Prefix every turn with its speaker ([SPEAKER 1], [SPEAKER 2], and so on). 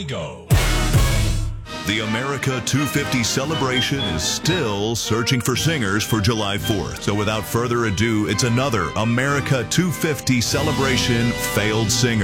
[SPEAKER 1] Go.
[SPEAKER 2] The America 250 celebration is still searching for singers for July 4th. So without further ado, it's another America 250 celebration failed singer.